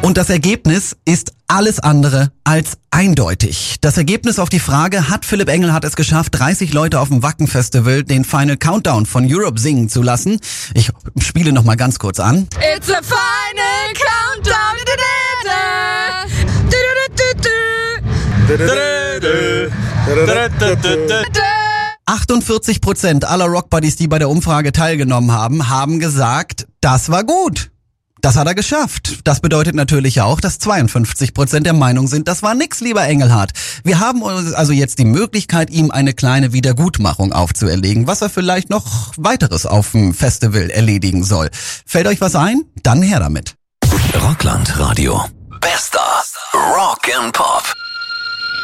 Und das Ergebnis ist alles andere als eindeutig. Das Ergebnis auf die Frage, hat Philipp Engelhardt es geschafft, 30 Leute auf dem Wacken Festival den Final Countdown von Europe singen zu lassen? Ich spiele noch mal ganz kurz an. It's a final countdown. 48% aller Rockbuddies, die bei der Umfrage teilgenommen haben, haben gesagt, das war gut. Das hat er geschafft. Das bedeutet natürlich auch, dass 52% der Meinung sind, das war nix, lieber Engelhardt. Wir haben also jetzt die Möglichkeit, ihm eine kleine Wiedergutmachung aufzuerlegen, was er vielleicht noch weiteres auf dem Festival erledigen soll. Fällt euch was ein? Dann her damit. Rockland Radio. Bester Rock and Pop.